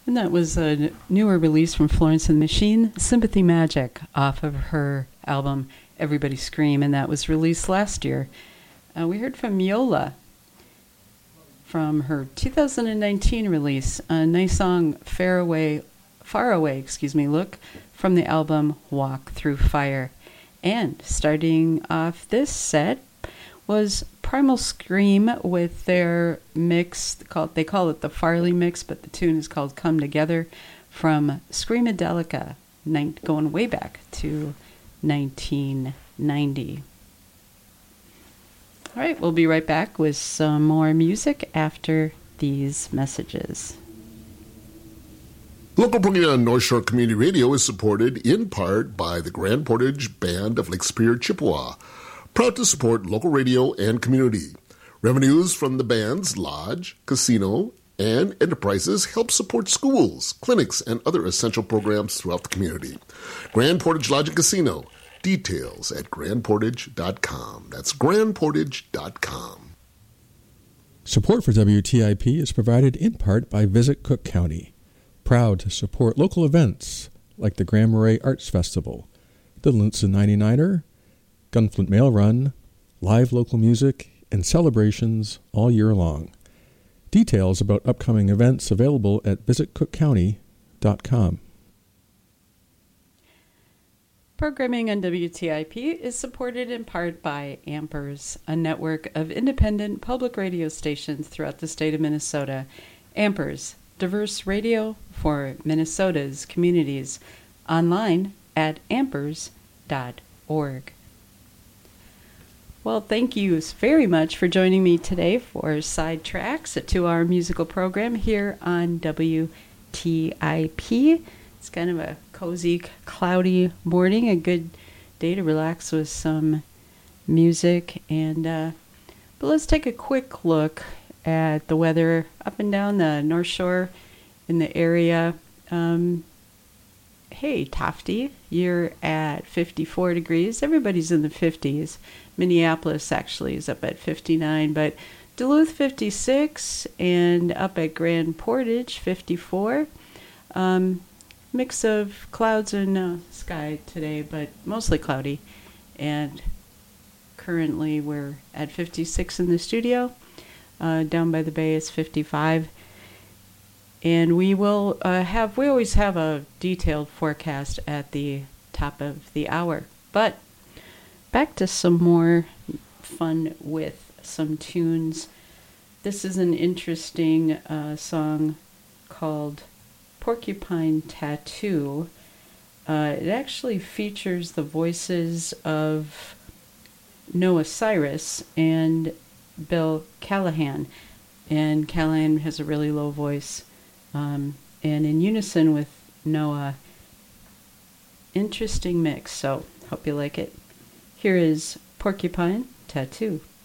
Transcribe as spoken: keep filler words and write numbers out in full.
And that was a newer release from Florence and the Machine, Sympathy Magic, off of her album Everybody Scream, and that was released last year. Uh, we heard from Miola from her two thousand nineteen release, a nice song, Far Away, Far Away, excuse me, Look, from the album Walk Through Fire. And starting off this set was Primal Scream with their mix, called, they call it the Farley mix, but the tune is called Come Together, from Screamadelica, going way back to nineteen ninety. All right, we'll be right back with some more music after these messages. Local programming on North Shore Community Radio is supported in part by the Grand Portage Band of Lake Superior, Chippewa, proud to support local radio and community. Revenues from the band's lodge, casino, and enterprises help support schools, clinics, and other essential programs throughout the community. Grand Portage Lodge and Casino. Details at grand portage dot com. That's grand portage dot com. Support for W T I P is provided in part by Visit Cook County, proud to support local events like the Grand Marais Arts Festival, the Linson ninety-niner, Gunflint Mail Run, live local music, and celebrations all year long. Details about upcoming events available at visit cook county dot com. Programming on W T I P is supported in part by Ampers, a network of independent public radio stations throughout the state of Minnesota. Ampers, diverse radio for Minnesota's communities. Online at ampers dot org. Well, thank you very much for joining me today for Sidetracks, a two-hour musical program here on W T I P. It's kind of a cozy, cloudy morning, a good day to relax with some music. And uh, but let's take a quick look at the weather up and down the North Shore in the area. Um, hey, Tofty, you're at fifty-four degrees. Everybody's in the fifties. Minneapolis actually is up at fifty-nine, but Duluth fifty-six, and up at Grand Portage fifty-four. Um, mix of clouds and uh, sky today, but mostly cloudy. And currently we're at fifty-six in the studio. Uh, down by the bay is fifty-five. And we will uh, have, we always have a detailed forecast at the top of the hour. But back to some more fun with some tunes. This is an interesting uh, song called Porcupine Tattoo. Uh, it actually features the voices of Noah Cyrus and Bill Callahan. And Callahan has a really low voice. Um, and in unison with Noah. Interesting mix, so hope you like it. Here is Porcupine Tattoo.